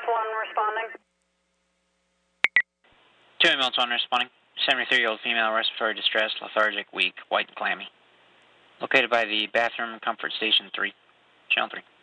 1 responding. 2 ambulance 1 responding. 73-year-old female respiratory distress, lethargic, weak, white and clammy. Located by the bathroom, comfort station 3. Channel 3.